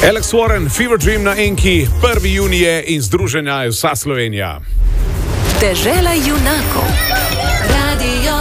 Alex Warren, Fever Dream na Enki, 1. junije in združenja je vsa Slovenija. Dežela junakov. Radio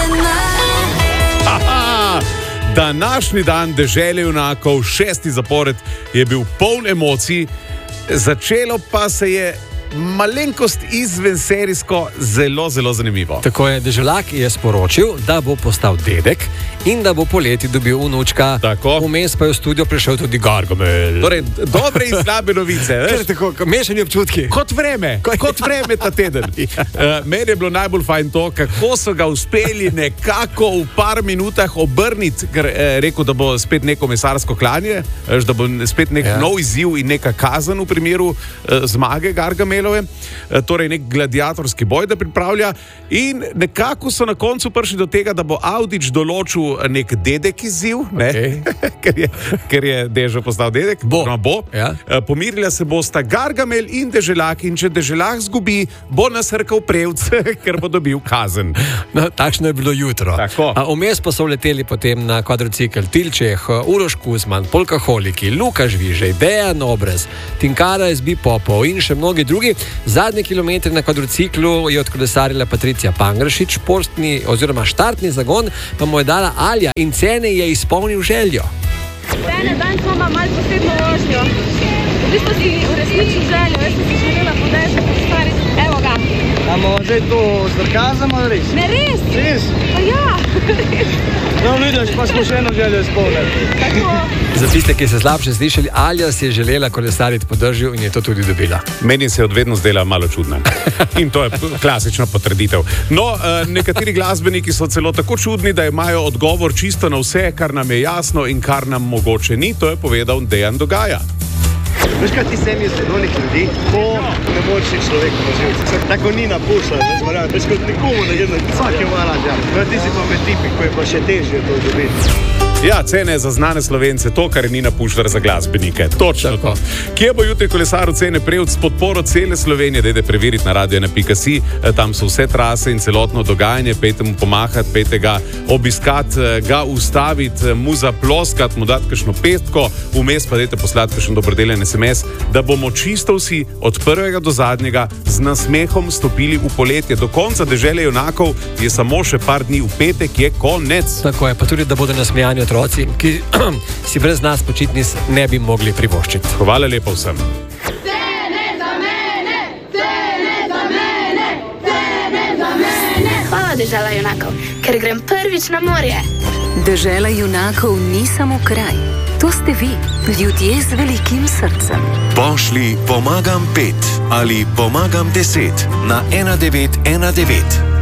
1. Današnji dan Dežele junakov, 6. zapored, je bil poln emocij, začelo pa se je malenkost izvenserijsko zelo, zelo zanimivo. Tako je, Deželak je sporočil, da bo postal dedek in da bo poleti dobil vnučka. Tako. Vmes pa je v studio prišel tudi Gargamel. Torej, dobre in slabe novice. Tako, mešani občutki. Kot vreme ta teden. Meni je bilo najbolj fajn to, kako so ga uspeli nekako v par minutah obrniti, ker rekel, da bo spet neko mesarsko klanje, da bo spet nek nov izziv in neka kazen v primeru zmage Gargamelove, torej nek gladiatorski boj, da pripravlja, in nekako so na koncu prišli do tega, da bo Avdić določil nek dedek izziv, ne? Okay. ker je Dežo postal dedek. Bo. Ja. Pomirila se bosta Gargamel in Deželak, in če Deželak zgubi, bo nasrkal prevc, ker bo dobil kazen. No, takšno je bilo jutro. Vmes pa so leteli potem na kvadrocikl Tilčeh, Uroš Kuzman, Polkaholiki, Luka Žvižej, Dejan Obrez, Tinkara SB Popov in še mnogi drugi. Zadnji kilometri na kvadrociklu je odkolesarila Patricija Pangršič, štartni zagon pa mu je dala Alja in Cene je izpolnil željo. Cene, danes smo malo posebno vožnjo. V bistvu si uresničil željo, jaz sem si želela podežiti po stari. Evo ga. Amo zdaj to sarkazam ali res? Ne, res? Res? Pa ja. No, vidiš, pa smo še eno željo izpolnili. Tako. Za tiste, ki se slabše slišali, Alja si je želela kolesariti po dežju in je to tudi dobila. Meni se je odvedno zdela malo čudna. In to je klasična potrditev. No, nekateri glasbeniki so celo tako čudni, da imajo odgovor čisto na vse, kar nam je jasno in kar nam mogoče ni. To je povedal Dejan Dogaja. Veš kaj, ti semi zadovoljnih ljudi, to ne moreš nič človeku naživiti. Tako ni napušla, veš kot nikomu, da jedno, vsak je malo rađa. Ti si pa med tipi, ko je pa še težje to dobiti. Ja, Cene za znane Slovence, to, kar ni napuščar za glasbenike. Točno to. Kje bo jutri kolesar Cene Prevc s podporo cele Slovenije? Dajte preveriti na radio1.si, tam so vse trase in celotno dogajanje, pejte mu pomahati, pejte ga obiskati, ga ustaviti, mu zaploskati, mu dati kakšno pestko, vmes pa dajte poslati kakšen dobrodelen SMS, da bomo čisto vsi od prvega do zadnjega z nasmehom stopili v poletje. Do konca Dežele junakov je samo še par dni, v petek je konec. Tako je, pa tudi, da bodo nasmejani otroci, ki si brez nas počitnic ne bi mogli privoščiti. Hvala lepo vsem. Cene za mene, cene za mene, cene za mene. Hvala, Dežela junakov, ker grem prvič na morje. Dežela junakov ni samo kraj. To ste vi, ljudje z velikim srcem. Pošli pomagam 5 ali pomagam 10 na 1919.